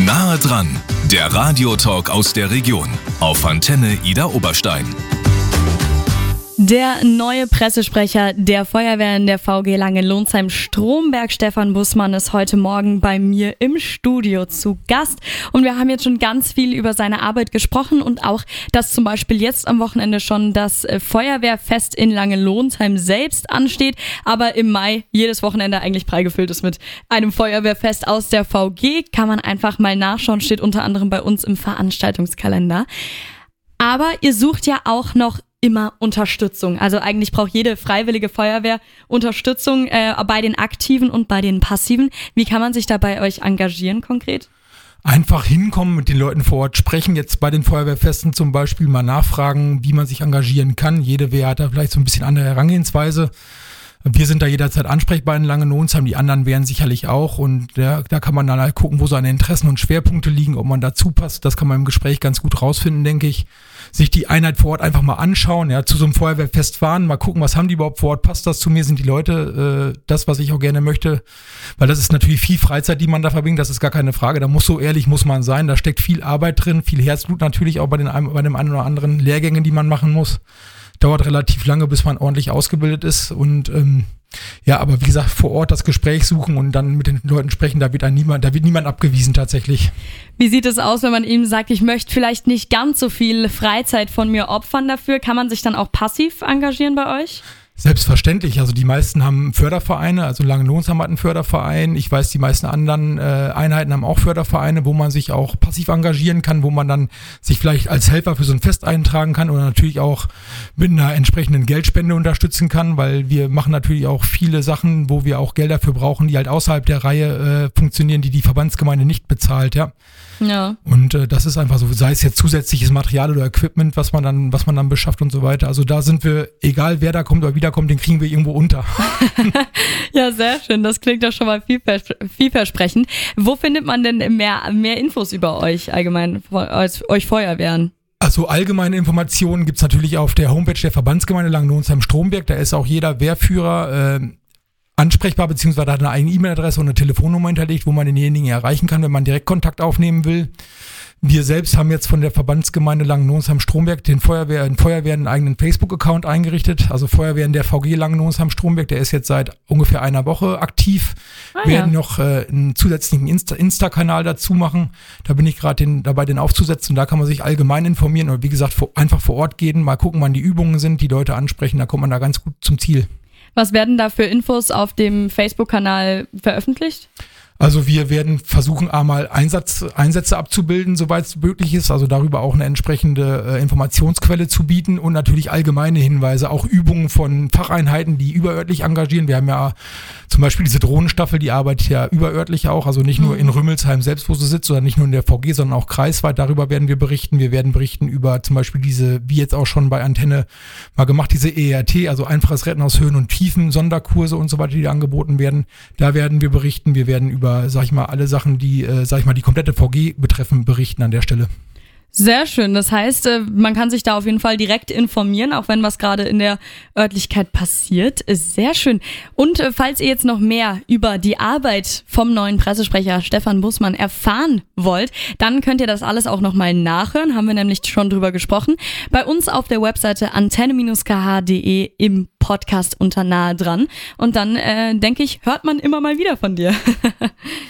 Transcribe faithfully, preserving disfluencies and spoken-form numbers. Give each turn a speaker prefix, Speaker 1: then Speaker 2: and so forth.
Speaker 1: Nahe dran, der Radiotalk aus der Region auf Antenne Idar Oberstein.
Speaker 2: Der neue Pressesprecher der Feuerwehr in der V G Langenlohnsheim-Stromberg, Stefan Bussmann, ist heute Morgen bei mir im Studio zu Gast. Und wir haben jetzt schon ganz viel über seine Arbeit gesprochen und auch, dass zum Beispiel jetzt am Wochenende schon das Feuerwehrfest in Langenlohnsheim selbst ansteht, aber im Mai jedes Wochenende eigentlich prall gefüllt ist mit einem Feuerwehrfest aus der V G. Kann man einfach mal nachschauen, steht unter anderem bei uns im Veranstaltungskalender. Aber ihr sucht ja auch noch immer Unterstützung. Also eigentlich braucht jede freiwillige Feuerwehr Unterstützung äh, bei den Aktiven und bei den Passiven. Wie kann man sich da bei euch engagieren konkret?
Speaker 3: Einfach hinkommen, mit den Leuten vor Ort sprechen, jetzt bei den Feuerwehrfesten zum Beispiel mal nachfragen, wie man sich engagieren kann. Jede Wehr hat da vielleicht so ein bisschen andere Herangehensweise. Wir sind da jederzeit ansprechbar in Langenlohnsheim, die anderen wären sicherlich auch, und ja, da kann man dann halt gucken, wo seine Interessen und Schwerpunkte liegen, ob man dazu passt. Das kann man im Gespräch ganz gut rausfinden, denke ich. Sich die Einheit vor Ort einfach mal anschauen, ja, zu so einem Feuerwehrfest fahren, mal gucken, was haben die überhaupt vor Ort, passt das zu mir, sind die Leute äh, das, was ich auch gerne möchte, weil das ist natürlich viel Freizeit, die man da verbringt, das ist gar keine Frage, da muss so ehrlich muss man sein, da steckt viel Arbeit drin, viel Herzblut natürlich auch bei, den, bei dem einen oder anderen Lehrgängen, die man machen muss. Dauert relativ lange, bis man ordentlich ausgebildet ist, und ähm, ja, aber wie gesagt, vor Ort das Gespräch suchen und dann mit den Leuten sprechen, da wird ein niemand, da wird niemand abgewiesen tatsächlich.
Speaker 2: Wie sieht es aus, wenn man ihm sagt, ich möchte vielleicht nicht ganz so viel Freizeit von mir opfern dafür? Kann man sich dann auch passiv engagieren bei euch?
Speaker 3: Selbstverständlich, also die meisten haben Fördervereine, also Langenlohnsheim hat einen Förderverein, ich weiß, die meisten anderen äh, Einheiten haben auch Fördervereine, wo man sich auch passiv engagieren kann, wo man dann sich vielleicht als Helfer für so ein Fest eintragen kann oder natürlich auch mit einer entsprechenden Geldspende unterstützen kann, weil wir machen natürlich auch viele Sachen, wo wir auch Gelder für brauchen, die halt außerhalb der Reihe äh, funktionieren, die die Verbandsgemeinde nicht bezahlt, ja.
Speaker 2: Ja.
Speaker 3: Und äh, das ist einfach so, sei es jetzt zusätzliches Material oder Equipment, was man dann, was man dann beschafft und so weiter. Also da sind wir, egal wer da kommt oder wiederkommt, den kriegen wir irgendwo unter.
Speaker 2: Ja, sehr schön. Das klingt doch schon mal vielvers- vielversprechend. Wo findet man denn mehr, mehr Infos über euch allgemein, als euch Feuerwehren?
Speaker 3: Also allgemeine Informationen gibt's natürlich auf der Homepage der Verbandsgemeinde Langenlohnsheim-Stromberg. Da ist auch jeder Wehrführer äh, ansprechbar, beziehungsweise hat eine eigene E-Mail-Adresse und eine Telefonnummer hinterlegt, wo man denjenigen erreichen kann, wenn man direkt Kontakt aufnehmen will. Wir selbst haben jetzt von der Verbandsgemeinde Langenlohnsheim-Stromberg den Feuerwehr, den Feuerwehren einen eigenen Facebook-Account eingerichtet. Also Feuerwehren der V G Langenlohnsheim-Stromberg, der ist jetzt seit ungefähr einer Woche aktiv.
Speaker 2: Ah,
Speaker 3: Wir werden
Speaker 2: ja.
Speaker 3: noch äh, einen zusätzlichen Insta- Insta-Kanal dazu machen. Da bin ich gerade den, dabei, den aufzusetzen. Da kann man sich allgemein informieren oder wie gesagt vor, einfach vor Ort gehen, mal gucken, wann die Übungen sind, die Leute ansprechen. Da kommt man da ganz gut zum Ziel.
Speaker 2: Was werden da für Infos auf dem Facebook-Kanal veröffentlicht?
Speaker 3: Also wir werden versuchen, einmal Einsatz, Einsätze abzubilden, soweit es möglich ist, also darüber auch eine entsprechende äh, Informationsquelle zu bieten und natürlich allgemeine Hinweise, auch Übungen von Facheinheiten, die überörtlich engagieren. Wir haben ja zum Beispiel diese Drohnenstaffel, die arbeitet ja überörtlich auch, also nicht nur in Rümmelsheim selbst, wo sie sitzt, sondern nicht nur in der V G, sondern auch kreisweit. Darüber werden wir berichten. Wir werden berichten über zum Beispiel diese, wie jetzt auch schon bei Antenne mal gemacht, diese E R T, also einfaches Retten aus Höhen und Tiefen, Sonderkurse und so weiter, die da angeboten werden. Da werden wir berichten. Wir werden über sag ich mal, alle Sachen, die, äh, sag ich mal, die komplette V G betreffen, berichten an der Stelle.
Speaker 2: Sehr schön. Das heißt, man kann sich da auf jeden Fall direkt informieren, auch wenn was gerade in der Örtlichkeit passiert. Sehr schön. Und falls ihr jetzt noch mehr über die Arbeit vom neuen Pressesprecher Stefan Bussmann erfahren wollt, dann könnt ihr das alles auch nochmal nachhören. Haben wir nämlich schon drüber gesprochen. Bei uns auf der Webseite antenne Bindestrich k h punkt d e im Podcast unter Nahe dran. Und dann, äh, denke ich, hört man immer mal wieder von dir.